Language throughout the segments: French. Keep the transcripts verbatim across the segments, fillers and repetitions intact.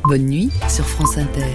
Bonne nuit sur France Inter.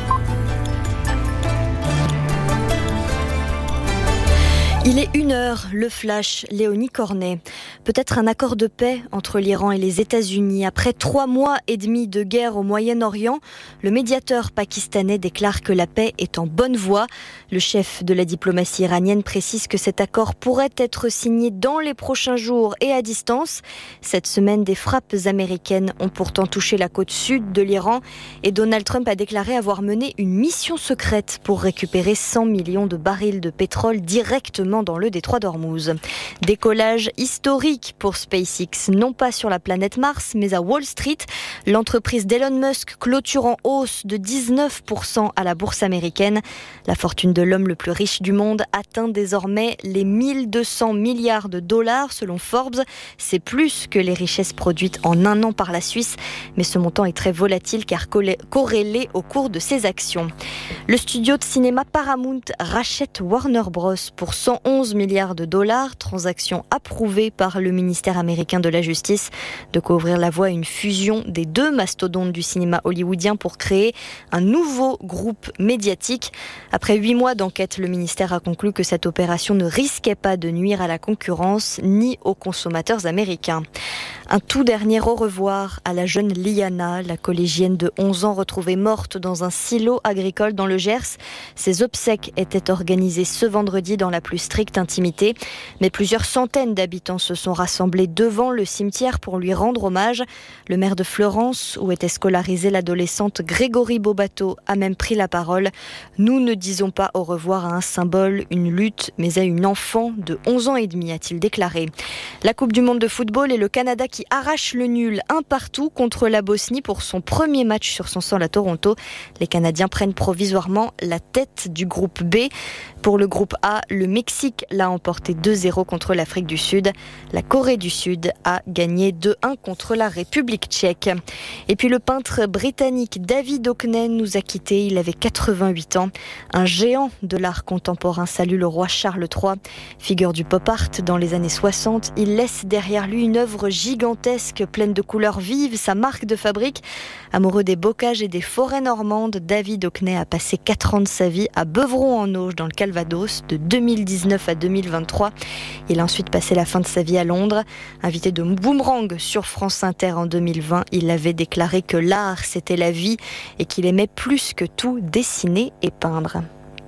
Il est une heure, le flash, Léonie Cornet. Peut-être un accord de paix entre l'Iran et les États-Unis. Après trois mois et demi de guerre au Moyen-Orient, le médiateur pakistanais déclare que la paix est en bonne voie. Le chef de la diplomatie iranienne précise que cet accord pourrait être signé dans les prochains jours et à distance. Cette semaine, des frappes américaines ont pourtant touché la côte sud de l'Iran et Donald Trump a déclaré avoir mené une mission secrète pour récupérer cent millions de barils de pétrole directement dans le détroit d'Ormuz. Décollage historique pour SpaceX, non pas sur la planète Mars, mais à Wall Street. L'entreprise d'Elon Musk clôture en hausse de dix-neuf pour cent à la bourse américaine. La fortune de l'homme le plus riche du monde atteint désormais les mille deux cents milliards de dollars selon Forbes. C'est plus que les richesses produites en un an par la Suisse, mais ce montant est très volatile car corrélé au cours de ses actions. Le studio de cinéma Paramount rachète Warner Bros pour cent onze milliards de dollars, transaction approuvée par le ministère américain de la Justice, de quoi ouvrir la voie à une fusion des deux mastodontes du cinéma hollywoodien pour créer un nouveau groupe médiatique. Après huit mois d'enquête, le ministère a conclu que cette opération ne risquait pas de nuire à la concurrence ni aux consommateurs américains. Un tout dernier au revoir à la jeune Liana, la collégienne de onze ans retrouvée morte dans un silo agricole dans le Gers. Ses obsèques étaient organisées ce vendredi dans la plus stricte intimité, mais plusieurs centaines d'habitants se sont rassemblés devant le cimetière pour lui rendre hommage. Le maire de Fleurance, où était scolarisée l'adolescente Grégory Bobato, a même pris la parole. Nous ne disons pas au revoir à un symbole, une lutte, mais à une enfant de onze ans et demi, a-t-il déclaré. La Coupe du monde de football et le Canada qui arrache le nul un partout contre la Bosnie pour son premier match sur son sol à Toronto. Les Canadiens prennent provisoirement la tête du groupe B. Pour le groupe A, le Mexique l'a emporté deux zéro contre l'Afrique du Sud. La Corée du Sud a gagné deux un contre la République tchèque. Et puis le peintre britannique David Hockney nous a quittés. Il avait quatre-vingt-huit ans. Un géant de l'art contemporain salue le roi Charles trois. Figure du pop art dans les années soixante, il laisse derrière lui une œuvre gigantesque, pleine de couleurs vives, sa marque de fabrique. Amoureux des bocages et des forêts normandes, David Hockney a passé quatre ans de sa vie à Beuvron-en-Auge dans le Calvados de deux mille dix-neuf à deux mille vingt-trois. Il a ensuite passé la fin de sa vie à Londres. Invité de Boomerang sur France Inter en deux mille vingt, il avait déclaré que l'art c'était la vie et qu'il aimait plus que tout dessiner et peindre.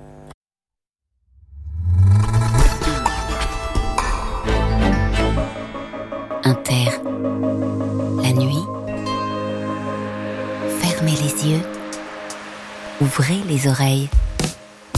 Inter, la nuit, fermez les yeux, ouvrez les oreilles.